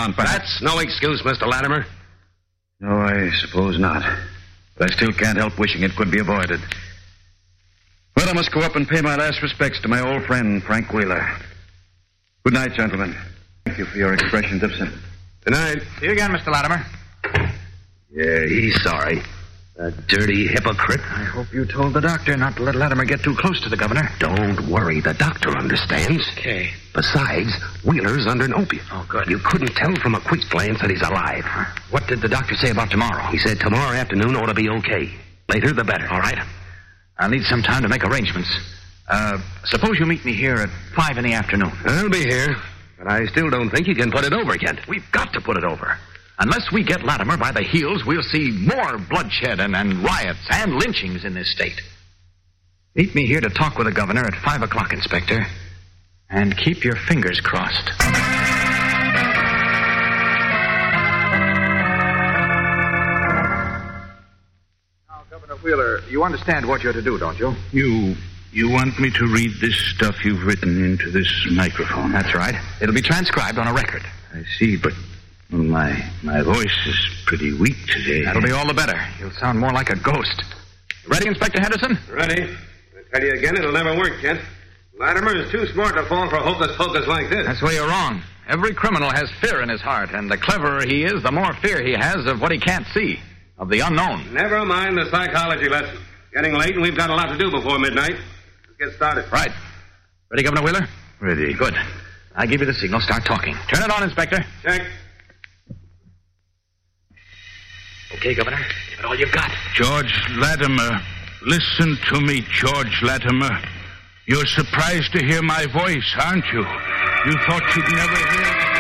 on, perhaps. That's no excuse, Mr. Latimer. No, I suppose not. But I still can't help wishing it could be avoided. Well, I must go up and pay my last respects to my old friend, Frank Wheeler. Good night, gentlemen. Thank you for your expressions of sympathy. Good night. See you again, Mr. Latimer. Yeah, he's sorry. A dirty hypocrite. I hope you told the doctor not to let Latimer get too close to the governor. Don't worry, the doctor understands. Okay. Besides, Wheeler's under an opiate. Oh, good. You couldn't tell from a quick glance that he's alive. What did the doctor say about tomorrow? He said tomorrow afternoon ought to be okay. Later, the better. All right. I'll need some time to make arrangements. Suppose you meet me here at 5 in the afternoon. I'll be here, but I still don't think you can put it over, Kent. We've got to put it over. Unless we get Latimer by the heels, we'll see more bloodshed and riots and lynchings in this state. Meet me here to talk with the governor at 5 o'clock, Inspector. And keep your fingers crossed. Now, Governor Wheeler, you understand what you're to do, don't you? You want me to read this stuff you've written into this microphone? That's right. It'll be transcribed on a record. I see, but well, my voice is pretty weak today. That'll be all the better. You'll sound more like a ghost. Ready, Inspector Henderson? Ready. I tell you again, it'll never work, Kent. Latimer is too smart to fall for hocus pocus like this. That's where you're wrong. Every criminal has fear in his heart, and the cleverer he is, the more fear he has of what he can't see, of the unknown. Never mind the psychology lesson. Getting late, and we've got a lot to do before midnight. Let's get started. Right. Ready, Governor Wheeler? Ready. Good. I'll give you the signal. Start talking. Turn it on, Inspector. Check. Okay, Governor. Give it all you've got. George Latimer. Listen to me, George Latimer. You're surprised to hear my voice, aren't you? You thought you'd never hear it.